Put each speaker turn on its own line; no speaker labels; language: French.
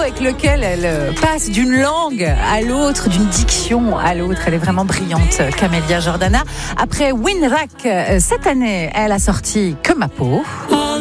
avec lequel elle passe d'une langue à l'autre, d'une diction à l'autre. Elle est vraiment brillante, Camélia Jordana. Après Winrack, cette année, elle a sorti Que ma peau.